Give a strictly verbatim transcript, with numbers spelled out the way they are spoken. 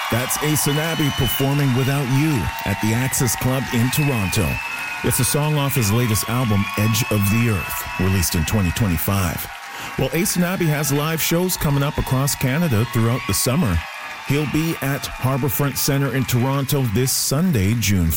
That's Ace and Abby performing Without You at the Access Club in Toronto. It's a song off his latest album, Edge of the Earth, released in twenty twenty-five. Well, Ace and Abby has live shows coming up across Canada throughout the summer. He'll be at Harbourfront Centre in Toronto this Sunday, June